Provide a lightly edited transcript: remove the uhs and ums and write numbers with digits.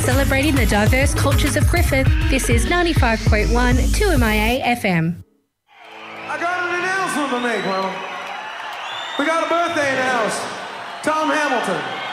Celebrating the diverse cultures of Griffith, this is 95.1 2MIA FM. I got an announcement to make, Mama. We got a birthday in the house. Tom Hamilton.